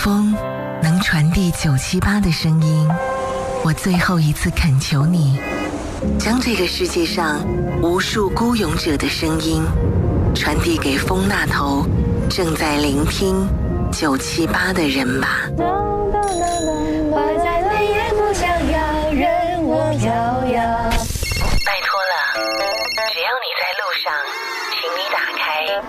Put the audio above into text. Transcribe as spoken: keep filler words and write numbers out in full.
风能传递九七八的声音，我最后一次恳求你，将这个世界上无数孤勇者的声音传递给风那头正在聆听九七八的人吧。